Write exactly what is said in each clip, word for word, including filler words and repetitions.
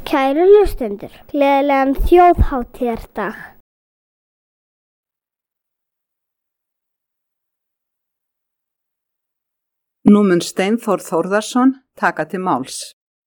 Kæru hlustendur, gleðilegan þjóðhátíðardag. Nú mun Steinþór Þórðarson taka til máls.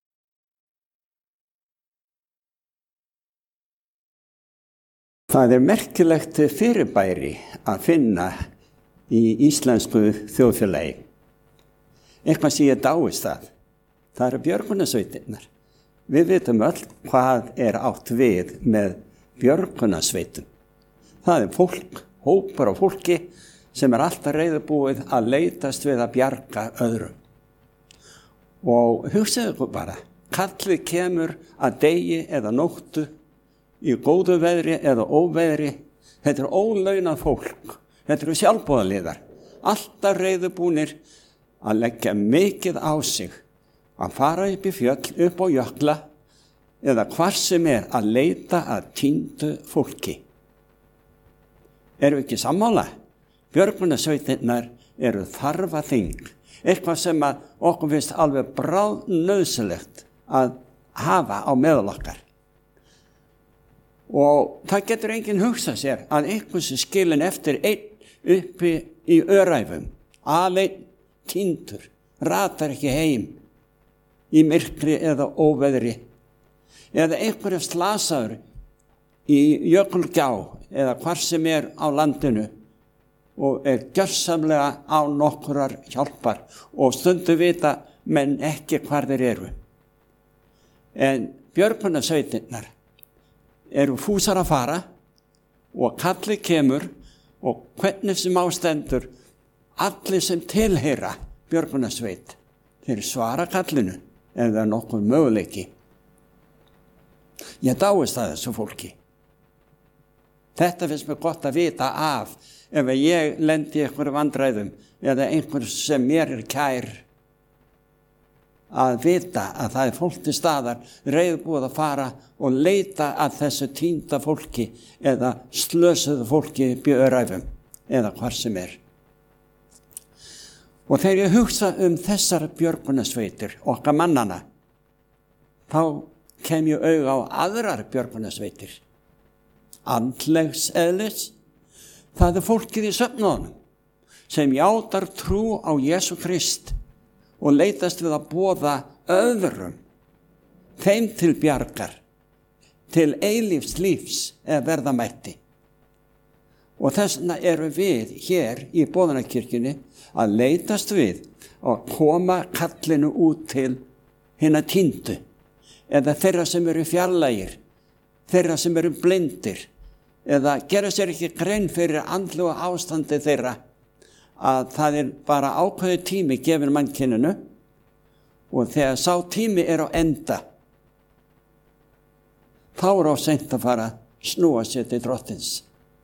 Það er merkilegt fyrirbæri að finna í íslensku þjóðfélagi. Eitthvað sem ég dáist að. Það eru björgunarsveitirnar. Við vitum öll hvað er átt við með björgunarsveitum. Það er fólk, hópur af fólki sem er alltaf reiðubúið að leitast við að bjarga öðrum. Og hugsaðu ykkur bara, kallið kemur að degi eða nóttu, í góðu veðri eða óveðri. Þetta er ólaunað fólk, þetta eru sjálfboðaliðar, alltaf reiðubúnir að leggja mikið á sig, að fara upp í fjöll, upp á jökla eða hvar sem er að leita að týndu fólki. Erum við ekki sammála? Björgunarsveitirnar eru þarfa þing, eitthvað sem að okkur finnst alveg bráðnauðsynlegt að hafa á meðal okkar. Og það getur enginn hugsað sér að einhversu skilin eftir einn uppi í öræfum, aleinn týndur, ratar ekki heim í myrkri eða óveðri, eða einhverju slasaður í jökulgjá eða hvar sem er á landinu og er gjörsamlega á nokkurar hjálpar og stundu vita menn ekki hvar þeir eru. En björgunarsveitirnar eru fúsar að fara og kallið kemur og hvernig sem ástendur allir sem tilheyra björgunarsveit, þeir svara kallinu ef það er nokkuð möguleiki. Ég dáist að þessu fólki. Þetta finnst mér gott að vita af ef ég lendi í einhverju vandræðum eða einhver sem mér er kær, að vita að það er fólk til staðar reiðbúið að fara og leita að þessu týnda fólki eða slösuðu fólki í öræfum eða hvar sem er. Og þegar ég hugsa um þessar björgunarsveitir, okkar mannana, þá kem ég auga á aðrar björgunarsveitir. Andlegs eðlis, það er fólkið í söfnuðunum sem játar trú á Jesú Krist og leitast við að boða öðrum, þeim til bjargar, til eilífs lífs eða verða mætti. Og þess vegna eru við hér í Boðunarkirkjunni að leitast við að koma kallinu út til hinna týndu eða þeirra sem eru fjarlægir, þeirra sem eru blindir eða gera sér ekki grein fyrir andlega ástandi þeirra, að það er bara ákveðið tími gefinn mannkyninu og þegar sá tími er á enda, þá er á seint að fara að snúa sér til Drottins.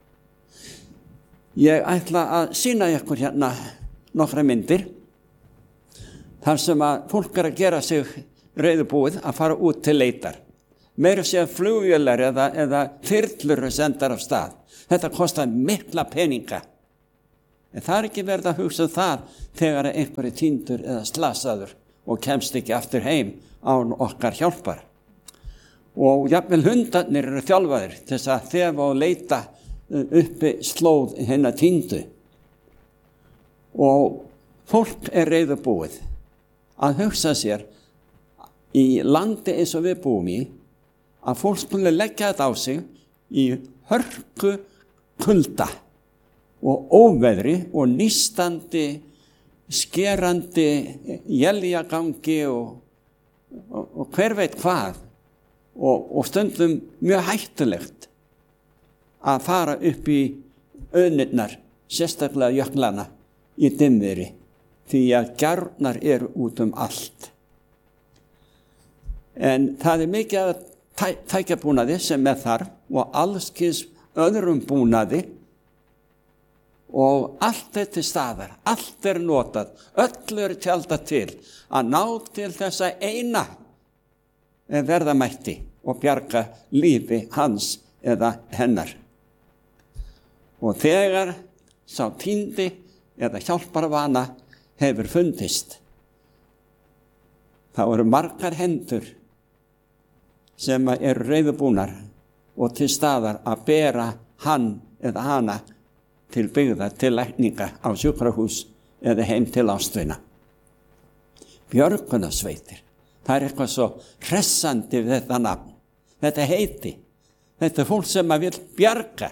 Ég ætla að sýna ykkur hérna nokkra myndir þar sem að fólk er að gera sig reiðubúið að fara út til leitar. Meira sé að flugvélar eða, eða þyrlur sendar af stað. Þetta kostar mikla peninga. En það er ekki verið að hugsa það þegar einhver er týndur eða slasaður og kemst ekki aftur heim án okkar hjálpar. Og jafnvel hundarnir eru þjálfaðir til þess að þefa og leita uppi slóð hinna týndu. Og fólk er reiðubúið að hugsa sér í landi eins og við búum í að fólk skuli leggja þetta á sig í hörku kulda og óveðri og nístandi, skerandi éljagangi og, og, og hver veit hvað og, og stundum mjög hættulegt að fara upp í auðnirnar, sérstaklega jöklana í dimmviðri, því að gjárnar eru út um allt. En það er mikið að tæ, tækjabúnaði sem er þar og allskins öðrum búnaði og allt er til staðar, allt er notað, öll er tjaldað til að ná til þessa eina verða mætti og bjarga lífi hans eða hennar. Og þegar sá týndi eða hjálparvana hefur fundist, þá eru margar hendur sem eru reiðubúnar og til staðar að bera hann eða hana til byggða, til lækninga á sjúkrahús eða heim til ástvina. Björgunarsveitir, það er eitthvað svo hressandi við þetta nafn, þetta heiti, þetta er fólk sem að vil bjarga.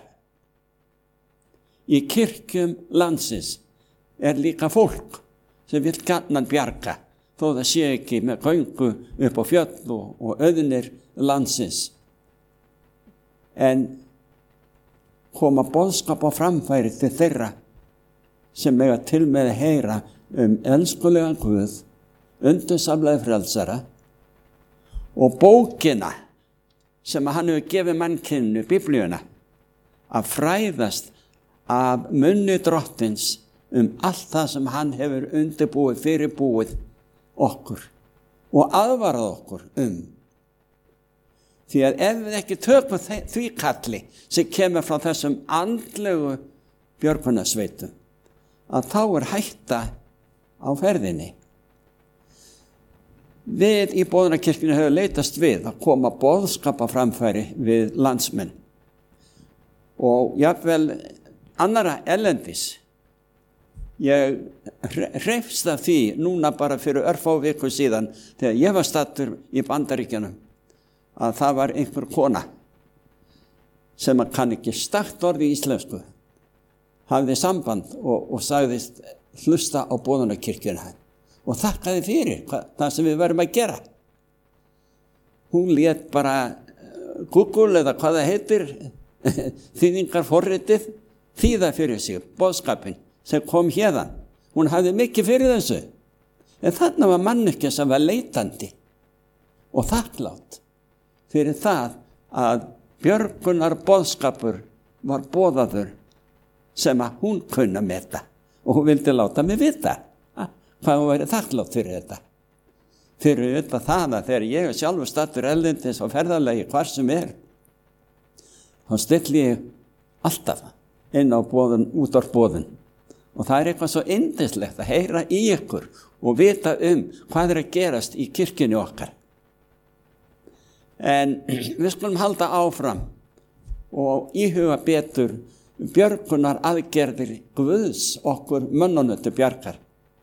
Í kirkjum landsins er líka fólk sem vil gjarnan bjarga, þó það sé ekki með göngu upp á fjöll og, og auðnir landsins. En koma boðskap á framfæri til þeirra sem eiga til með að heyra um elskulegan Guð, undursamlega frelsara og bókina sem hann hefur gefið mannkyninu, Biblíuna, að fræðast af munni drottins um allt það sem hann hefur undirbúið, fyrirbúið okkur og aðvarað okkur um. Því að ef við ekki tökum því kalli sem kemur frá þessum andlegu björgunarsveitum, að þá er hætta á ferðinni. Við í Boðunarkirkjunni höfum leitast við að koma boðskapa framfæri við landsmenn og jafnvel annara erlendis. Ég hreifst af því núna bara fyrir örfá viku síðan þegar ég var staddur í Bandaríkjunum að það var einhver kona sem kann ekki stakt orð í íslensku, hafði samband og, og sagðist hlusta á Boðunarkirkjuna og þakkaði fyrir hvað, það sem við verðum að gera. Hún lét bara Google eða hvað það heitir, þýðingarforritið, þýða fyrir sig boðskapin sem kom hérðan. Hún hafði mikið fyrir þessu. En þarna var manneskja sem var leitandi og þakklátt fyrir það að björgunar boðskapur var boðaður sem að hún kunna meta og hún vildi láta mig vita hvað hún væri þakklátt fyrir þetta. Fyrir þetta það að þegar ég er sjálfur staddur erlendis og ferðalagi hvar sem er, þá stilli ég alltaf inn á boðun, útvarpsboðun. Og það er eitthvað svo yndislegt að heyra í ykkur og vita um hvað er að gerast í kirkjunni okkar. En við skulum halda áfram og íhuga betur björgunar aðgerðir Guðs okkur mönnunum til bjargar.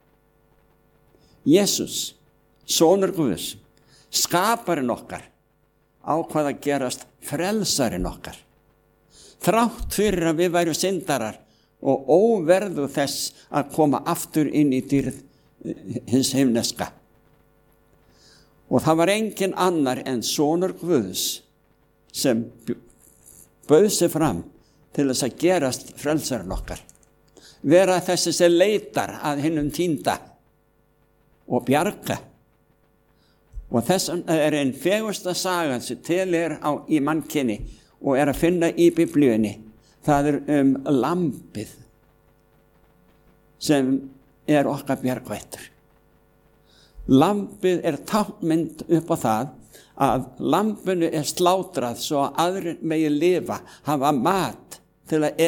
Jesús, sonur Guðs, skaparinn okkar, ákvað að gerast frelsarinn okkar. Þrátt fyrir að við værum syndarar og óverðu þess að koma aftur inn í dýrð hins himneska. Og það var engin annar en sonur Guðs sem bauð sig fram til þess að gerast frelsarinn okkar. Vera þessi sem leitar að hinum týnda og bjarga. Og þess er einn fegursta saga sem til er á, í mannkyni og er að finna í Biblíunni. Það er um lambið sem er okkar bjargvættur. Lambið er táknmynd upp á það að lambinu er slátrað svo að aðrir megi lifa, hafa mat til að